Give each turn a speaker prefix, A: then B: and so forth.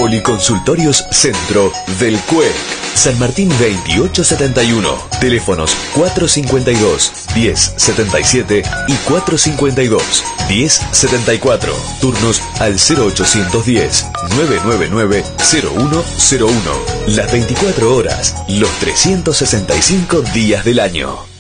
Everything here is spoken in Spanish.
A: Policonsultorios Centro del CUEC. San Martín 2871. Teléfonos 452-1077 y 452-1074. Turnos al 0810-999-0101. Las 24 horas, los 365 días del año.